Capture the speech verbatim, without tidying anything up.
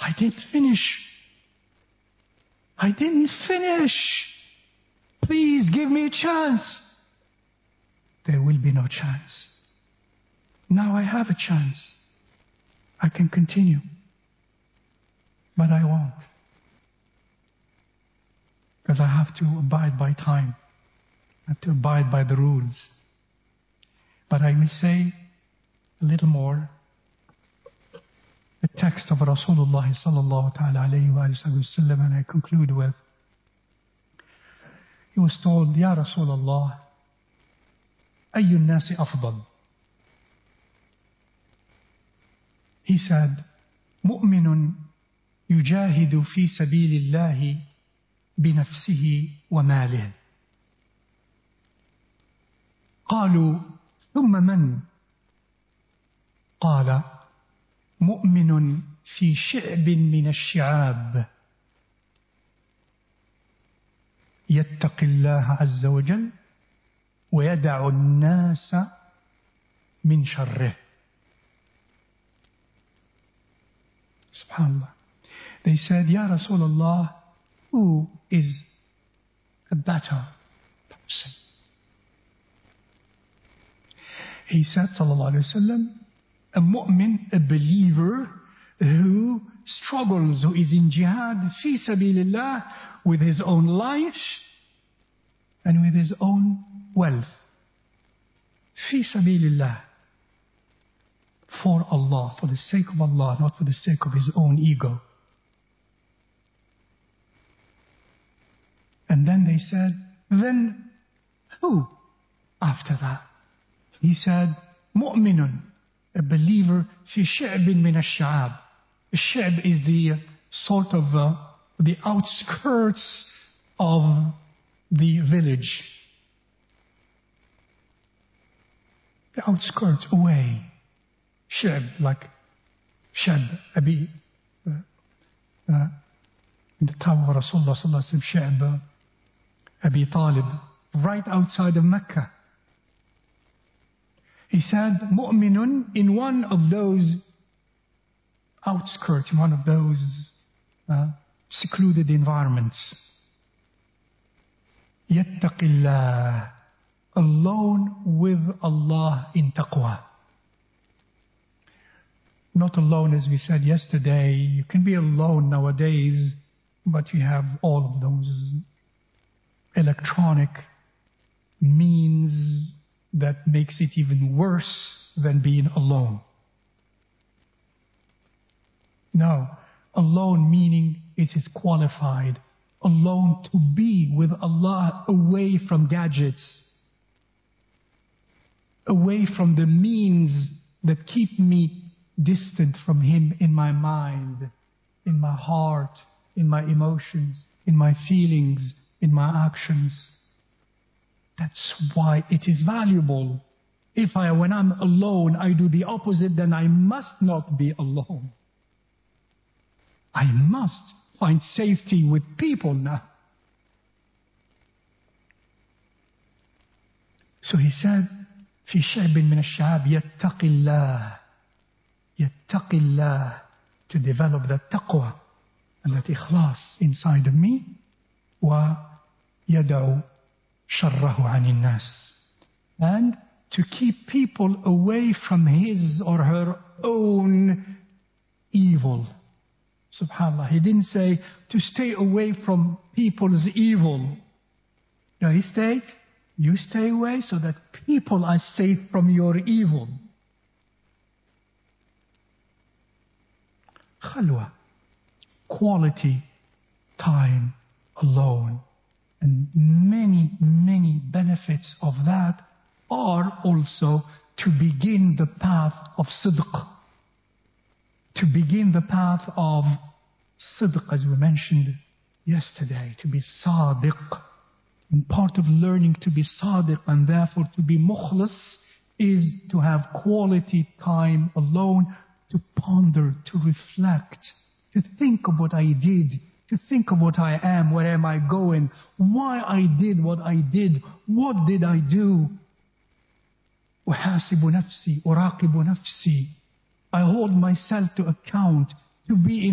I didn't finish. I didn't finish. Please give me a chance. There will be no chance. Now I have a chance. I can continue. But I won't. Because I have to abide by time. I have to abide by the rules. But I will say a little more. The text of Rasulullah sallallahu ta'ala alayhi wa sallam, and I conclude with, he was told, Ya Rasulullah, أي الناس أفضل? He said, مؤمن يجاهد في سبيل الله بنفسه وماله. قالوا ثم من؟ قال مؤمن في شعب من الشعاب يتقي الله عز وجل ويدع الناس من شره. Subhanallah. They said, Ya Rasulullah, who is a better person? He said, sallallahu alayhi wa sallam, a mu'min, a believer who struggles, who is in jihad, fi sabilillah, with his own life and with his own wealth. Fi sabilillah. For Allah, for the sake of Allah, not for the sake of his own ego. And then they said, then who after that? He said, mu'minun, a believer, fi shi'bin min ash-sha'ab. Shi'b is the sort of uh, the outskirts of the village. The outskirts, away. Shi'b, like Shab, Abi, uh, uh, in the time of Rasulullah sallallahu alaihi wasallam, Sha'b, Abi Talib, right outside of Mecca. He said, mu'minun, in one of those outskirts, in one of those uh, secluded environments. Yattaqillah, alone with Allah in taqwa. Not alone, as we said yesterday. You can be alone nowadays, but you have all of those electronic means that makes it even worse than being alone. No, alone meaning it is qualified. Alone to be with Allah, away from gadgets, away from the means that keep me distant from Him in my mind, in my heart, in my emotions, in my feelings, in my actions. That's why it is valuable. If I, when I'm alone, I do the opposite, then I must not be alone. I must find safety with people now. So he said, في شعب من الشعاب يتقي الله, يتقي الله, to develop that taqwa and that ikhlas inside of me, ويدعو شره عن الناس, and to keep people away from his or her own evil. Subhanallah, he didn't say to stay away from people's evil. No, he said, you stay away so that people are safe from your evil. Khalwa, quality time alone. And many, many benefits of that are also to begin the path of sidq. To begin the path of sidq, as we mentioned yesterday, to be sadiq. And part of learning to be sadiq and therefore to be mukhlis is to have quality time alone, to ponder, to reflect, to think of what I did, to think of what I am, where am I going, why I did what I did, what did I do. أحاسب نفسي, أراقب نفسي. I hold myself to account, to be in